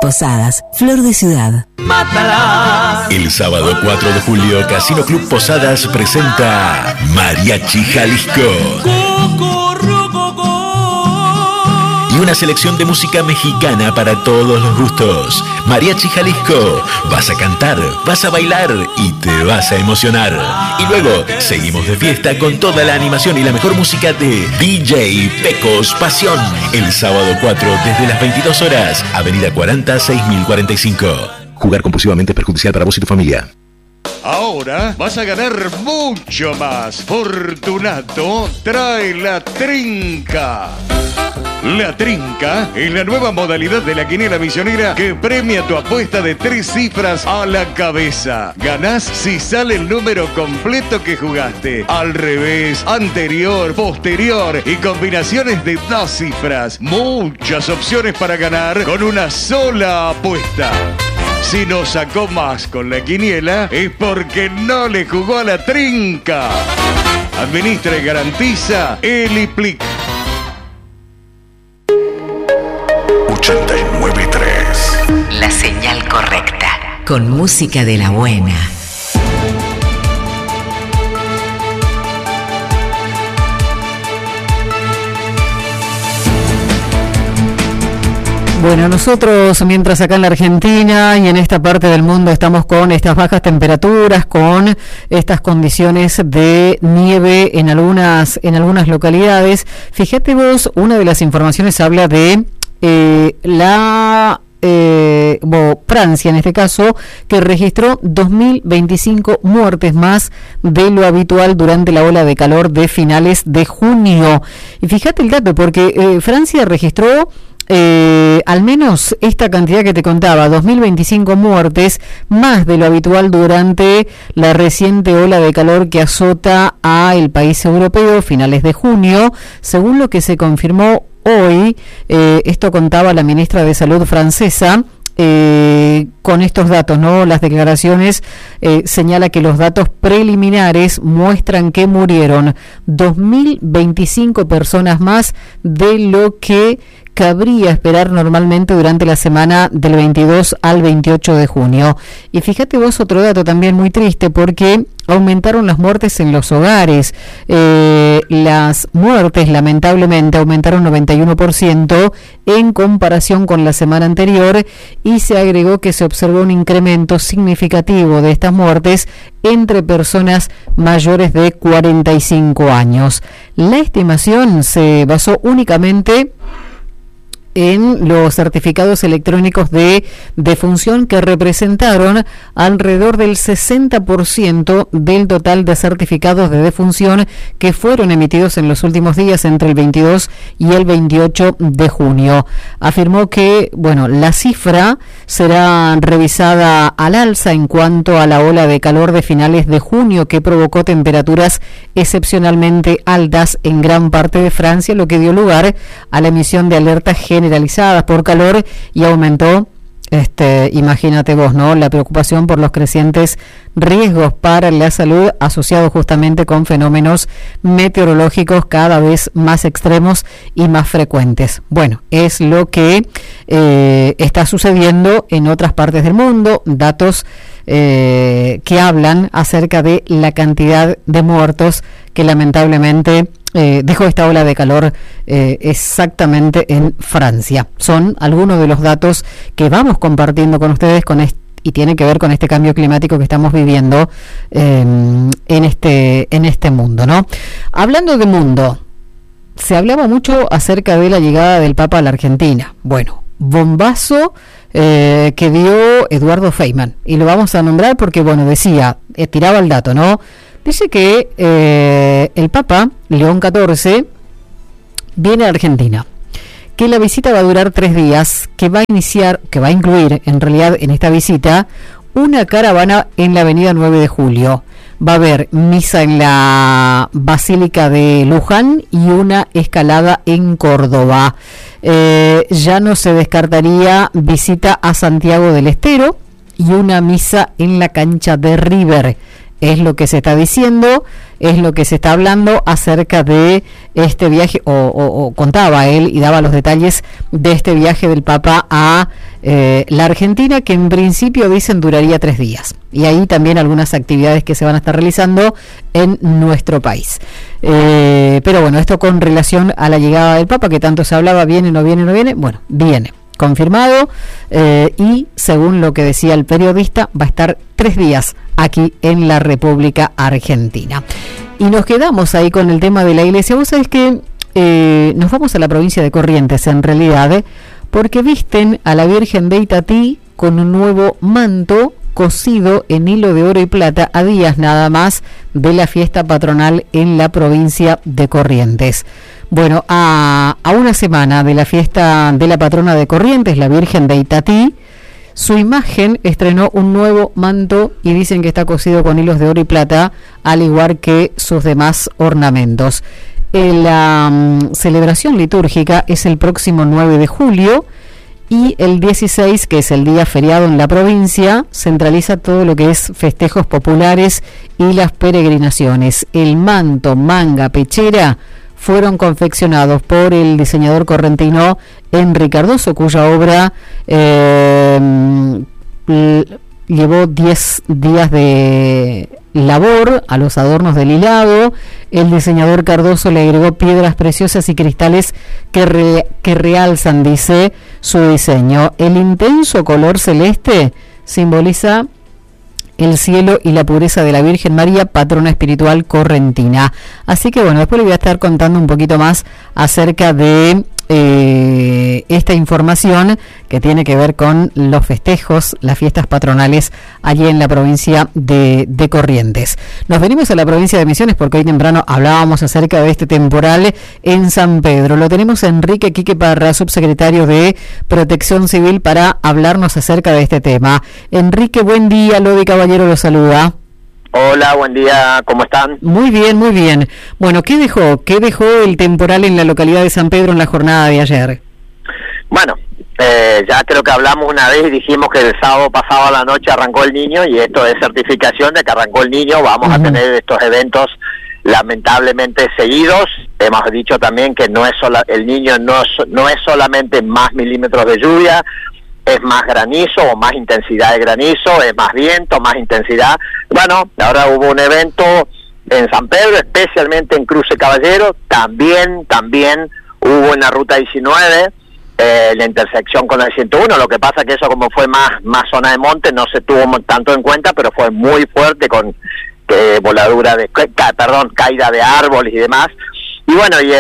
Posadas, Flor de Ciudad. Mátalas. El sábado 4 de julio, Casino Club Posadas presenta Mariachi Jalisco. Y una selección de música mexicana para todos los gustos. Mariachi Jalisco. Vas a cantar, vas a bailar y te vas a emocionar. Y luego seguimos de fiesta con toda la animación y la mejor música de DJ Pecos Pasión. El sábado 4 desde las 22 horas, Avenida 40, 6045. Jugar compulsivamente es perjudicial para vos y tu familia. Ahora vas a ganar mucho más. Fortunato trae la trinca. La trinca es la nueva modalidad de la quiniela misionera que premia tu apuesta de 3 cifras a la cabeza. Ganás si sale el número completo que jugaste. Al revés, anterior, posterior y combinaciones de 2 cifras. Muchas opciones para ganar con una sola apuesta. Si no sacó más con la quiniela es porque no le jugó a la trinca. Administra y garantiza Eliplic. 89.3. La señal correcta. Con música de la buena. Bueno, nosotros mientras acá en la Argentina y en esta parte del mundo estamos con estas bajas temperaturas, con estas condiciones de nieve en algunas localidades. Fíjate vos, una de las informaciones habla de Francia, en este caso, que registró 2.025 muertes más de lo habitual durante la ola de calor de finales de junio. Y fíjate el dato, porque Francia registró al menos esta cantidad que te contaba, 2.025 muertes, más de lo habitual durante la reciente ola de calor que azota a el país europeo, finales de junio, según lo que se confirmó hoy. Esto contaba la ministra de Salud francesa. Con estos datos, ¿no? Las declaraciones señala que los datos preliminares muestran que murieron 2.025 personas más de lo que cabría esperar normalmente durante la semana del 22 al 28 de junio. Y fíjate vos otro dato también muy triste, porque aumentaron las muertes en los hogares. Las muertes lamentablemente aumentaron 91% en comparación con la semana anterior, y se agregó que se observó un incremento significativo de estas muertes entre personas mayores de 45 años. La estimación se basó únicamente en los certificados electrónicos de defunción, que representaron alrededor del 60% del total de certificados de defunción que fueron emitidos en los últimos días entre el 22 y el 28 de junio. Afirmó que, la cifra será revisada al alza en cuanto a la ola de calor de finales de junio, que provocó temperaturas excepcionalmente altas en gran parte de Francia, lo que dio lugar a la emisión de alertas generalizadas por calor, y aumentó, imagínate vos, ¿no?, la preocupación por los crecientes riesgos para la salud asociados justamente con fenómenos meteorológicos cada vez más extremos y más frecuentes. Bueno, es lo que está sucediendo en otras partes del mundo. Datos que hablan acerca de la cantidad de muertos que lamentablemente dejó esta ola de calor exactamente en Francia. Son algunos de los datos que vamos compartiendo con ustedes y tiene que ver con este cambio climático que estamos viviendo en este mundo, ¿no? Hablando de mundo, se hablaba mucho acerca de la llegada del Papa a la Argentina. Bueno, bombazo que dio Eduardo Feynman, y lo vamos a nombrar porque, decía, tiraba el dato, ¿no? Dice que el Papa León XIV viene a Argentina, que la visita va a durar 3 días, que va a incluir en realidad en esta visita una caravana en la avenida 9 de Julio. Va a haber misa en la Basílica de Luján y una escalada en Córdoba. Ya no se descartaría visita a Santiago del Estero y una misa en la cancha de River. Es lo que se está diciendo. es lo que se está hablando acerca de este viaje, o contaba él y daba los detalles de este viaje del Papa a la Argentina, que en principio dicen duraría 3 días. Y ahí también algunas actividades que se van a estar realizando en nuestro país. Pero bueno, esto con relación a la llegada del Papa, que tanto se hablaba, ¿viene, no viene, no viene? Bueno, viene. Confirmado, y según lo que decía el periodista, va a estar 3 días aquí en la República Argentina. Y nos quedamos ahí con el tema de la iglesia. Vos sabés que nos vamos a la provincia de Corrientes, en realidad, porque visten a la Virgen de Itatí con un nuevo manto cosido en hilo de oro y plata a días nada más de la fiesta patronal en la provincia de Corrientes. Bueno, a una semana de la fiesta de la patrona de Corrientes, la Virgen de Itatí, su imagen estrenó un nuevo manto y dicen que está cosido con hilos de oro y plata, al igual que sus demás ornamentos. La celebración litúrgica es el próximo 9 de julio y el 16, que es el día feriado en la provincia, centraliza todo lo que es festejos populares y las peregrinaciones. El manto, manga, pechera fueron confeccionados por el diseñador correntino Enrique Cardoso, cuya obra llevó 10 días de labor a los adornos del hilado. El diseñador Cardoso le agregó piedras preciosas y cristales que realzan, dice, su diseño. El intenso color celeste simboliza el cielo y la pureza de la Virgen María, patrona espiritual correntina. Así que bueno, después le voy a estar contando un poquito más acerca de esta información que tiene que ver con los festejos, las fiestas patronales allí en la provincia de Corrientes. Nos venimos a la provincia de Misiones porque hoy temprano hablábamos acerca de este temporal en San Pedro. Lo tenemos a Enrique Quique Parra, subsecretario de Protección Civil, para hablarnos acerca de este tema. Enrique, buen día. Lodi Caballero lo saluda. Hola, buen día, ¿cómo están? Muy bien, muy bien. Bueno, ¿qué dejó el temporal en la localidad de San Pedro en la jornada de ayer? Bueno, ya creo que hablamos una vez y dijimos que el sábado pasado a la noche arrancó el Niño, y esto es certificación de que arrancó el Niño. Vamos a tener estos eventos lamentablemente seguidos. Hemos dicho también que el Niño no es solamente más milímetros de lluvia, es más granizo o más intensidad de granizo, es más viento, más intensidad. Bueno, ahora hubo un evento en San Pedro, especialmente en Cruce Caballero, también hubo en la ruta 19, la intersección con la 101. Lo que pasa que eso, como fue más zona de monte, no se tuvo tanto en cuenta, pero fue muy fuerte con caída de árboles y demás. Y bueno, y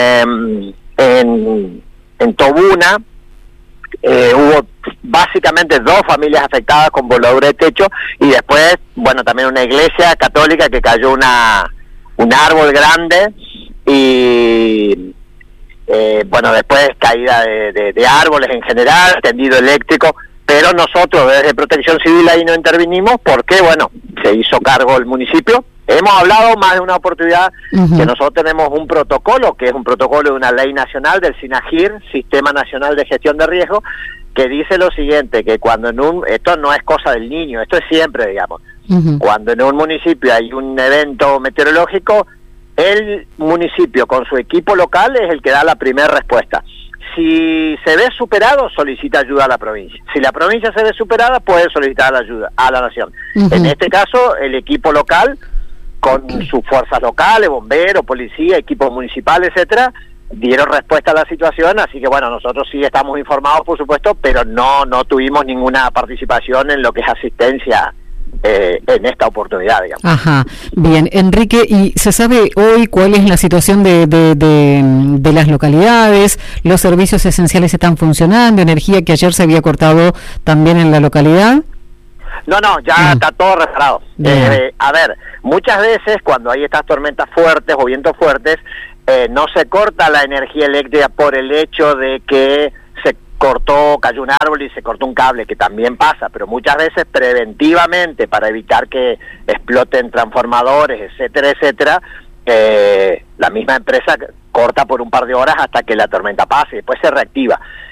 en Tobuna hubo básicamente 2 familias afectadas con voladura de techo, y después, bueno, también una iglesia católica que cayó un árbol grande, y bueno, después caída de árboles en general, tendido eléctrico. Pero nosotros desde Protección Civil ahí no intervinimos porque, bueno, se hizo cargo el municipio. Hemos hablado más de una oportunidad que nosotros tenemos un protocolo, que es un protocolo de una ley nacional del SINAGIR, Sistema Nacional de Gestión de Riesgo, que dice lo siguiente, que cuando esto no es cosa del Niño, esto es siempre, digamos, cuando en un municipio hay un evento meteorológico, el municipio con su equipo local es el que da la primera respuesta. Si se ve superado, solicita ayuda a la provincia. Si la provincia se ve superada, puede solicitar la ayuda a la nación. En este caso, el equipo local, con sus fuerzas locales, bomberos, policía, equipos municipales, etcétera, dieron respuesta a la situación. Así que bueno, nosotros sí estamos informados, por supuesto, pero no tuvimos ninguna participación en lo que es asistencia en esta oportunidad, digamos. Ajá, bien. Enrique, ¿y se sabe hoy cuál es la situación de las localidades? ¿Los servicios esenciales están funcionando? ¿Energía que ayer se había cortado también en la localidad? No, ya está todo reparado. A ver, muchas veces cuando hay estas tormentas fuertes o vientos fuertes, no se corta la energía eléctrica por el hecho de que cayó un árbol y se cortó un cable, que también pasa, pero muchas veces preventivamente, para evitar que exploten transformadores, etcétera, la misma empresa corta por un par de horas hasta que la tormenta pase, y después se reactiva.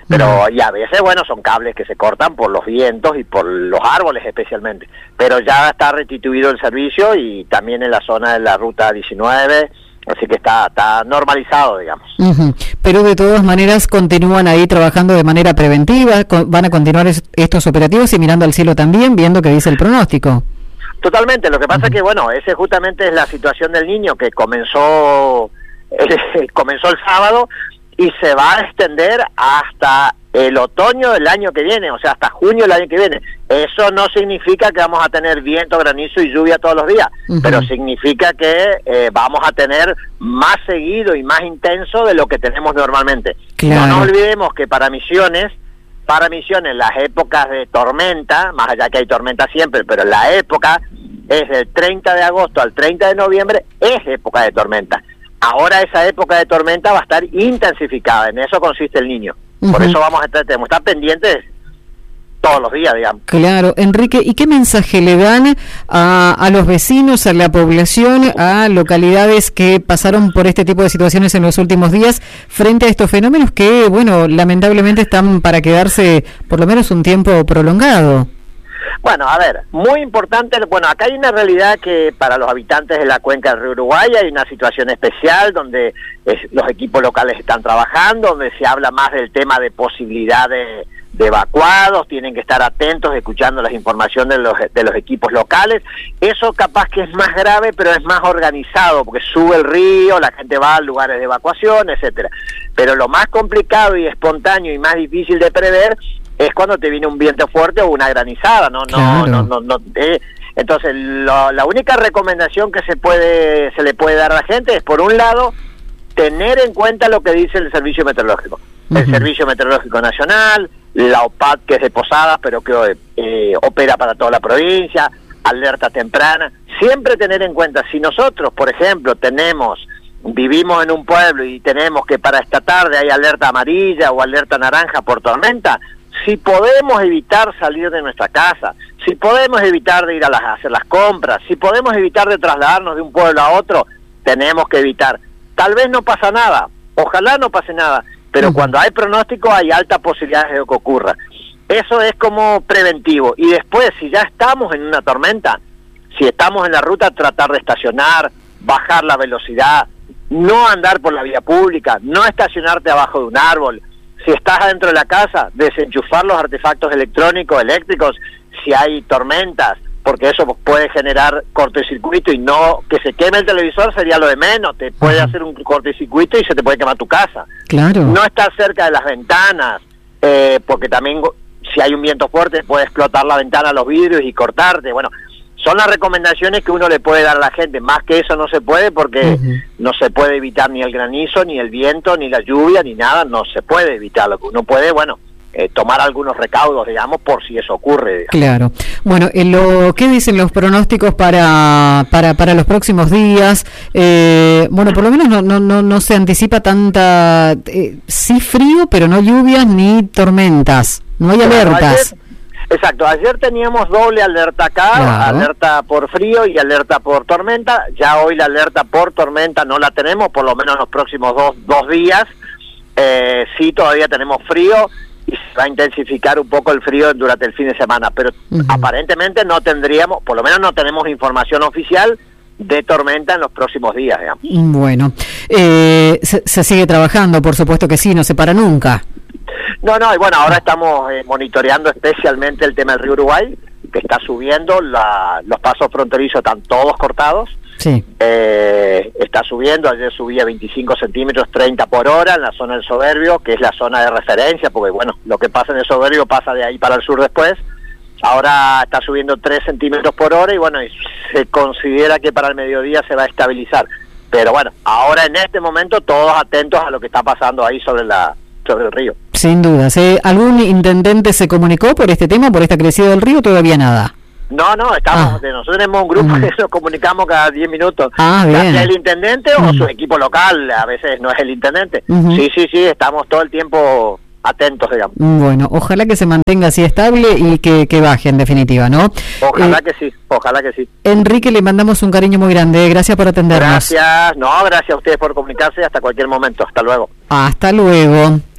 Pero y a veces, bueno, son cables que se cortan por los vientos y por los árboles especialmente. Pero ya está restituido el servicio y también en la zona de la ruta 19, así que está normalizado, digamos. Pero de todas maneras continúan ahí trabajando de manera preventiva, van a continuar estos operativos y mirando al cielo también, viendo qué dice el pronóstico. Totalmente, lo que pasa es que, bueno, ese justamente es la situación del Niño que comenzó el sábado y se va a extender hasta el otoño del año que viene, o sea, hasta junio del año que viene. Eso no significa que vamos a tener viento, granizo y lluvia todos los días, pero significa que vamos a tener más seguido y más intenso de lo que tenemos normalmente. Claro. No nos olvidemos que para Misiones, las épocas de tormenta, más allá que hay tormenta siempre, pero la época es del 30 de agosto al 30 de noviembre, es época de tormenta. Ahora esa época de tormenta va a estar intensificada, en eso consiste el Niño. Por eso tenemos que estar pendientes todos los días, digamos. Claro, Enrique, ¿y qué mensaje le dan a los vecinos, a la población, a localidades que pasaron por este tipo de situaciones en los últimos días frente a estos fenómenos que, bueno, lamentablemente están para quedarse por lo menos un tiempo prolongado? Bueno, a ver, muy importante, bueno, acá hay una realidad que para los habitantes de la cuenca del río Uruguay hay una situación especial donde los equipos locales están trabajando, donde se habla más del tema de posibilidad de evacuados, tienen que estar atentos escuchando las informaciones de los equipos locales. Eso capaz que es más grave, pero es más organizado, porque sube el río, la gente va a lugares de evacuación, etcétera. Pero lo más complicado y espontáneo y más difícil de prever es cuando te viene un viento fuerte o una granizada, entonces la única recomendación que se le puede dar a la gente es, por un lado, tener en cuenta lo que dice el Servicio Meteorológico. El Servicio Meteorológico Nacional, la OPAD, que es de Posadas, pero que opera para toda la provincia, alerta temprana. Siempre tener en cuenta, si nosotros, por ejemplo, vivimos en un pueblo y tenemos que para esta tarde hay alerta amarilla o alerta naranja por tormenta, si podemos evitar salir de nuestra casa, si podemos evitar de ir a hacer las compras, si podemos evitar de trasladarnos de un pueblo a otro, tenemos que evitar. Tal vez no pasa nada, ojalá no pase nada, pero cuando hay pronóstico hay altas posibilidades de que ocurra. Eso es como preventivo. Y después, si ya estamos en una tormenta, si estamos en la ruta, tratar de estacionar, bajar la velocidad, no andar por la vía pública, no estacionarte abajo de un árbol. Si estás adentro de la casa, desenchufar los artefactos electrónicos, eléctricos, si hay tormentas, porque eso puede generar cortocircuito y no que se queme el televisor sería lo de menos, te puede hacer un cortocircuito y se te puede quemar tu casa. Claro. No estar cerca de las ventanas, porque también si hay un viento fuerte puede explotar la ventana, los vidrios y cortarte. Bueno, son las recomendaciones que uno le puede dar a la gente. Más que eso no se puede, porque no se puede evitar ni el granizo, ni el viento, ni la lluvia, ni nada. No se puede evitar. Lo que uno puede, bueno, tomar algunos recaudos, digamos, por si eso ocurre, digamos. Claro. Bueno, ¿qué dicen los pronósticos para los próximos días? Bueno, por lo menos no se anticipa tanta... sí frío, pero no lluvias ni tormentas. No hay alertas. Exacto, ayer teníamos doble alerta acá, alerta por frío y alerta por tormenta. Ya hoy la alerta por tormenta no la tenemos, por lo menos en los próximos dos días. Sí, todavía tenemos frío y se va a intensificar un poco el frío durante el fin de semana, pero aparentemente no tendríamos, por lo menos no tenemos información oficial de tormenta en los próximos días, digamos. Bueno, se sigue trabajando, por supuesto que sí, no se para nunca. No, y bueno, ahora estamos monitoreando especialmente el tema del río Uruguay, que está subiendo, los pasos fronterizos están todos cortados. Sí. Está subiendo, ayer subía 25 centímetros, 30 por hora en la zona del Soberbio, que es la zona de referencia, porque bueno, lo que pasa en el Soberbio pasa de ahí para el sur después. Ahora está subiendo 3 centímetros por hora y bueno, y se considera que para el mediodía se va a estabilizar. Pero bueno, ahora en este momento todos atentos a lo que está pasando ahí sobre el río. Sin duda. ¿Algún intendente se comunicó por este tema, por esta crecida del río? Todavía nada. No, nosotros tenemos un grupo que nos comunicamos cada 10 minutos. Bien. ¿El intendente o su equipo local? A veces no es el intendente. Sí, estamos todo el tiempo atentos, digamos. Bueno, ojalá que se mantenga así estable y que baje en definitiva, ¿no? Ojalá que sí. Enrique, le mandamos un cariño muy grande. Gracias por atendernos. Gracias a ustedes por comunicarse. Hasta cualquier momento. Hasta luego. Hasta luego.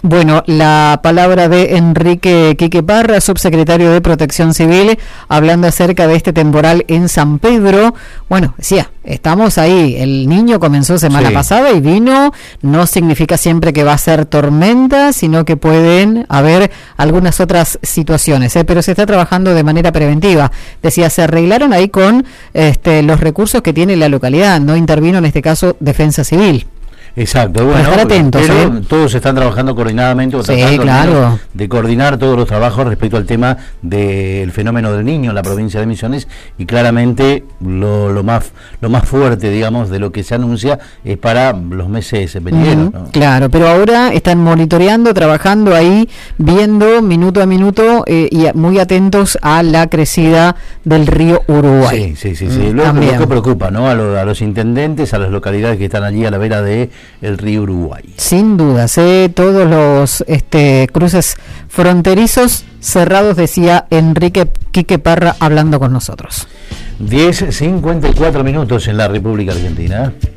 Bueno, la palabra de Enrique Quique Parra, subsecretario de Protección Civil, hablando acerca de este temporal en San Pedro. Bueno, decía, estamos ahí, el niño comenzó semana pasada y vino, no significa siempre que va a ser tormenta, sino que pueden haber algunas otras situaciones, pero se está trabajando de manera preventiva. Decía, se arreglaron ahí con los recursos que tiene la localidad, no intervino en este caso Defensa Civil. Exacto, bueno, estar atentos, pero todos están trabajando coordinadamente, claro, de coordinar todos los trabajos respecto al tema del fenómeno del niño en la provincia de Misiones, y claramente lo más fuerte, digamos, de lo que se anuncia es para los meses venideros, ¿no? Claro, pero ahora están monitoreando, trabajando ahí, viendo minuto a minuto y muy atentos a la crecida del río Uruguay. Sí. Lo que preocupa, ¿no? A los intendentes, a las localidades que están allí a la vera de el río Uruguay. Sin duda, todos los cruces fronterizos cerrados, decía Enrique Quique Parra hablando con nosotros. 10:54 en la República Argentina.